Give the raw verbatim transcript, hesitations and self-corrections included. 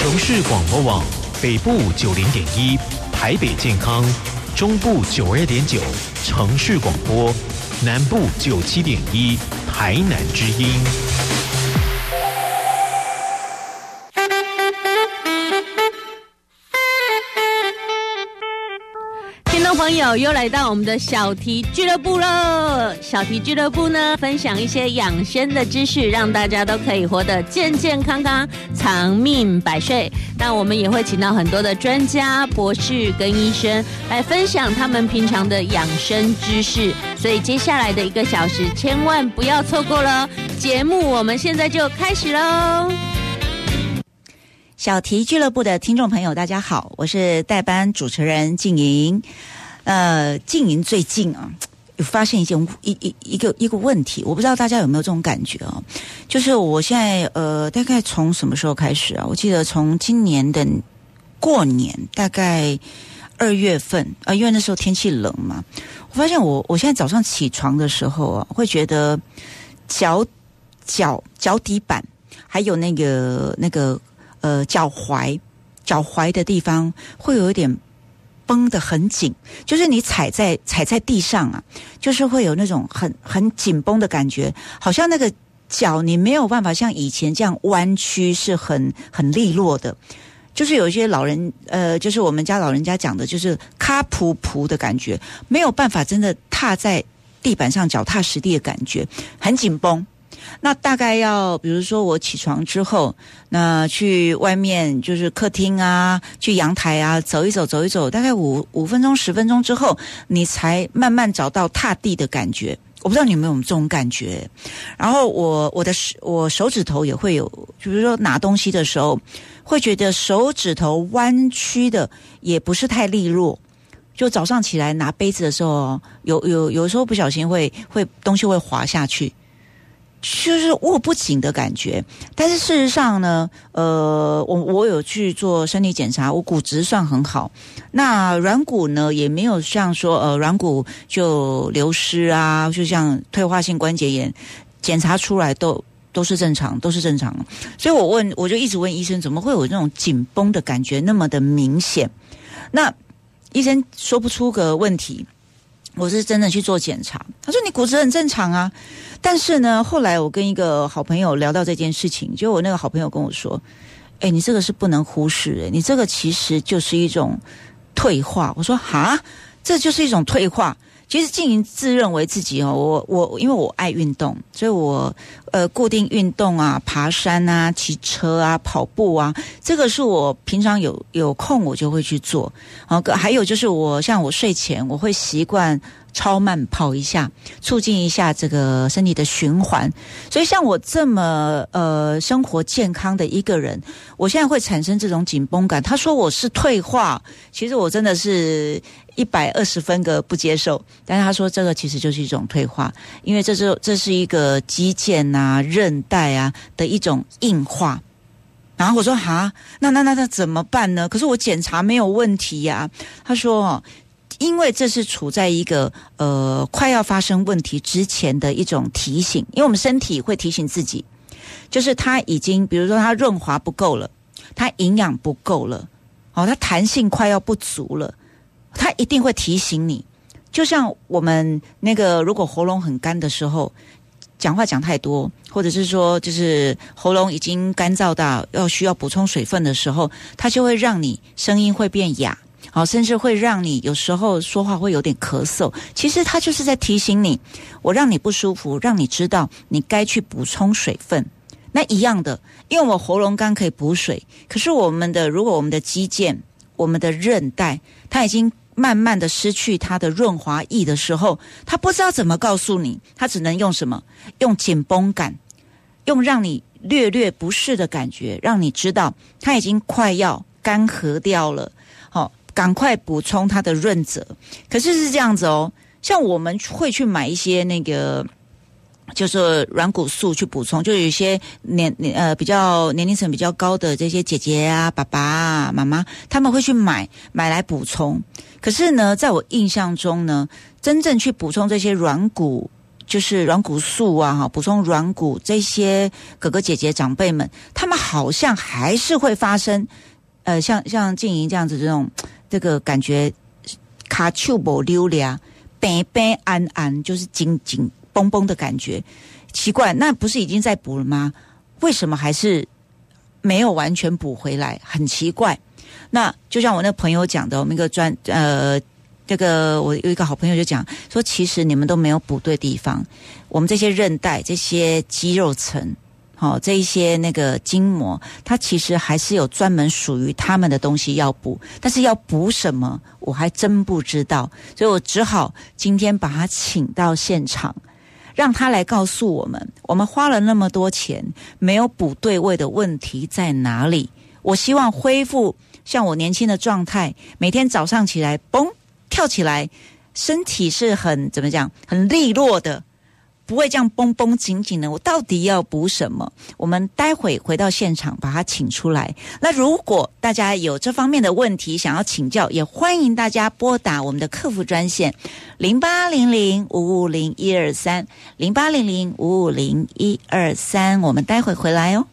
城市广播网北部九零点一，台北健康，中部九二点九，城市广播，南部九七点一，台南之音。 朋友又来到我们的小题俱乐部了。小题俱乐部呢，分享一些养生的知识，让大家都可以活得健健康康，长命百岁。那我们也会请到很多的专家、博士跟医生来分享他们平常的养生知识。所以接下来的一个小时，千万不要错过了。节目我们现在就开始喽。 小题俱乐部的听众朋友，大家好，我是代班主持人静莹。呃，静莹最近啊，有发现一件一一一个一个问题，我不知道大家有没有这种感觉啊？就是我现在呃，大概从什么时候开始啊？我记得从今年的过年，大概二月份啊、呃，因为那时候天气冷嘛，我发现我我现在早上起床的时候啊，会觉得脚脚脚底板还有那个那个呃脚踝脚踝的地方会有一点绷得很紧，就是你踩在踩在地上啊，就是会有那种很很紧绷的感觉，好像那个脚你没有办法像以前这样弯曲，是很很利落的。就是有一些老人，呃，就是我们家老人家讲的，就是卡噗噗的感觉，没有办法真的踏在地板上脚踏实地的感觉，很紧绷。那大概要比如说我起床之后，那去外面就是客厅啊，去阳台啊走一走走一走，大概五五分钟十分钟之后，你才慢慢找到踏地的感觉。我不知道你有没有这种感觉。然后我我的我手指头也会有，比如说拿东西的时候，会觉得手指头弯曲的也不是太利落。就早上起来拿杯子的时候，有有有时候不小心会会东西会滑下去。就是握不紧的感觉，但是事实上呢，呃，我我有去做身体检查，我骨质算很好，那软骨呢也没有像说呃软骨就流失啊，就像退化性关节炎，检查出来都都是正常，都是正常。所以我问，我就一直问医生，怎么会有那种紧绷的感觉那么的明显？那医生说不出个问题。我是真的去做检查，他说你骨质很正常啊，但是呢，后来我跟一个好朋友聊到这件事情，就我那个好朋友跟我说，哎，你这个是不能忽视，你这个其实就是一种退化。我说哈，这就是一种退化。其实静莹自认为自己哦，我我因为我爱运动，所以我呃固定运动啊，爬山啊，骑车啊，跑步啊，这个是我平常有有空我就会去做。好，还有就是我像我睡前我会习惯超慢跑一下，促进一下这个身体的循环。所以像我这么呃生活健康的一个人，我现在会产生这种紧绷感。他说我是退化，其实我真的是一百二十分个不接受。但是他说这个其实就是一种退化，因为这是这是一个肌腱啊、韧带啊的一种硬化。然后我说哈，那那那那怎么办呢？可是我检查没有问题呀、啊。他说哦，因为这是处在一个呃快要发生问题之前的一种提醒，因为我们身体会提醒自己，就是它已经，比如说它润滑不够了，它营养不够了，哦，它弹性快要不足了，它一定会提醒你。就像我们那个如果喉咙很干的时候，讲话讲太多，或者是说就是喉咙已经干燥到要需要补充水分的时候，它就会让你声音会变哑。好，甚至会让你有时候说话会有点咳嗽，其实它就是在提醒你，我让你不舒服，让你知道你该去补充水分。那一样的，因为我喉咙干可以补水，可是我们的如果我们的肌腱、我们的韧带，它已经慢慢的失去它的润滑液的时候，它不知道怎么告诉你，它只能用什么？用紧绷感，用让你略略不适的感觉，让你知道它已经快要干涸掉了。好，赶快补充它的润泽。可是是这样子哦，像我们会去买一些那个就是软骨素去补充，就有一些年呃比较年龄层比较高的这些姐姐啊、爸爸啊、妈妈，他们会去买买来补充。可是呢，在我印象中呢，真正去补充这些软骨就是软骨素啊，哈，补充软骨这些哥哥姐姐长辈们，他们好像还是会发生，呃，像像静莹这样子这种这个感觉，卡丘不溜俩，白白安安，就是紧紧绷绷的感觉。奇怪，那不是已经在补了吗？为什么还是没有完全补回来？很奇怪。那就像我那朋友讲的，我们一个专呃。这个我有一个好朋友就讲说，其实你们都没有补对地方，我们这些韧带、这些肌肉层，好、哦，这一些那个筋膜，它其实还是有专门属于他们的东西要补，但是要补什么，我还真不知道，所以我只好今天把他请到现场，让他来告诉我们，我们花了那么多钱没有补对位的问题在哪里。我希望恢复像我年轻的状态，每天早上起来，嘣。跳起来，身体是很怎么讲，很利落的，不会这样绷绷紧紧的。我到底要补什么？我们待会回到现场把它请出来。那如果大家有这方面的问题想要请教，也欢迎大家拨打我们的客服专线零八零零五五零一二三零八零零五五零一二三。我们待会回来哦。